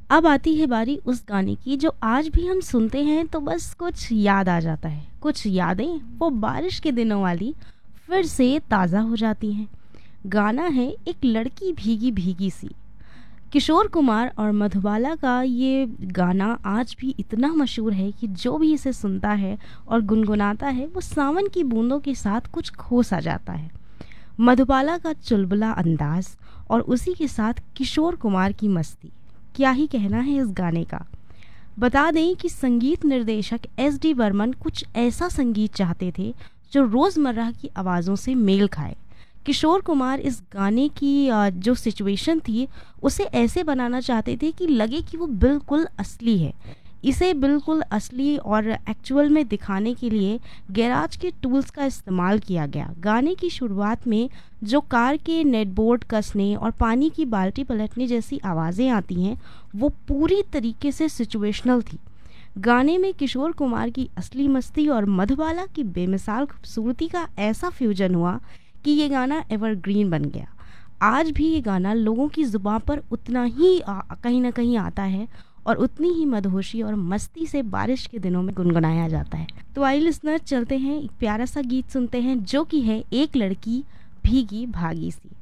अब आती है बारी उस गाने की जो आज भी हम सुनते हैं तो बस कुछ याद आ जाता है। कुछ यादें वो बारिश के दिनों वाली फिर से ताज़ा हो जाती हैं। गाना है एक लड़की भीगी भीगी सी। किशोर कुमार और मधुबाला का ये गाना आज भी इतना मशहूर है कि जो भी इसे सुनता है और गुनगुनाता है वो सावन की बूंदों के साथ कुछ खो सा जाता है। मधुबाला का चुलबुला अंदाज और उसी के साथ किशोर कुमार की मस्ती, क्या ही कहना है इस गाने का। बता दें कि संगीत निर्देशक एस.डी. बर्मन कुछ ऐसा संगीत चाहते थे जो रोज़मर्रा की आवाज़ों से मेल खाए। किशोर कुमार इस गाने की जो सिचुएशन थी उसे ऐसे बनाना चाहते थे कि लगे कि वो बिल्कुल असली है। इसे बिल्कुल असली और एक्चुअल में दिखाने के लिए गैराज के टूल्स का इस्तेमाल किया गया। गाने की शुरुआत में जो कार के नेटबोर्ड कसने और पानी की बाल्टी पलटने जैसी आवाज़ें आती हैं वो पूरी तरीके से सिचुएशनल थी। गाने में किशोर कुमार की असली मस्ती और मधुबाला की बेमिसाल खूबसूरती का ऐसा फ्यूजन हुआ कि ये गाना एवरग्रीन बन गया। आज भी ये गाना लोगों की ज़ुबान पर उतना ही कहीं ना कहीं आता है और उतनी ही मदहोशी और मस्ती से बारिश के दिनों में गुनगुनाया जाता है। तो आइए लिसनर, चलते हैं एक प्यारा सा गीत सुनते हैं जो कि है एक लड़की भीगी भागी सी।